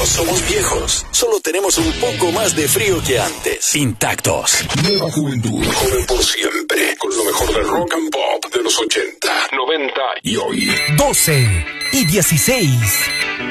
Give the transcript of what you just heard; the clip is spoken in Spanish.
No somos viejos, solo tenemos un poco más de frío que antes. Intactos. Nueva juventud, joven por siempre, con lo mejor del rock and pop de los 80, 90 y hoy. 12 y 16.